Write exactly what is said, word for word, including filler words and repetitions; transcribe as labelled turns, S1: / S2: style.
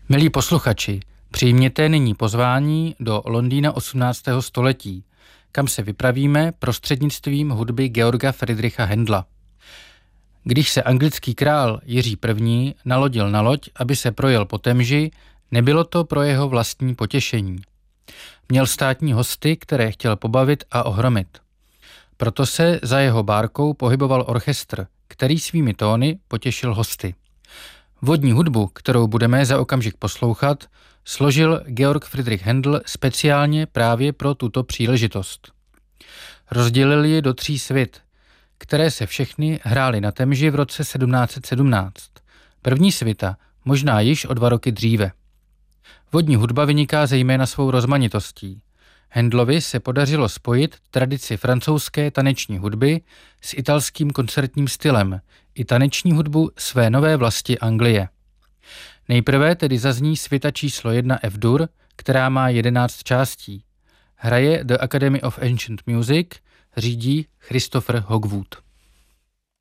S1: Milí posluchači, přijměte nyní pozvání do Londýna osmnáctého století, kam se vypravíme prostřednictvím hudby Georga Friedricha Händla. Když se anglický král Jiří I. nalodil na loď, aby se projel po Temži, nebylo to pro jeho vlastní potěšení. Měl státní hosty, které chtěl pobavit a ohromit. Proto se za jeho bárkou pohyboval orchestr, který svými tóny potěšil hosty. Vodní hudbu, kterou budeme za okamžik poslouchat, složil Georg Friedrich Händel speciálně právě pro tuto příležitost. Rozdělil ji do tří svit, které se všechny hrály na Temži v roce sedmnáct set sedmnáct. První svita možná již o dva roky dříve. Vodní hudba vyniká zejména svou rozmanitostí. Händlovi se podařilo spojit tradici francouzské taneční hudby s italským koncertním stylem i taneční hudbu své nové vlasti Anglie. Nejprve tedy zazní svita číslo jedna F-dur, která má jedenáct částí. Hraje The Academy of Ancient Music, řídí Christopher Hogwood.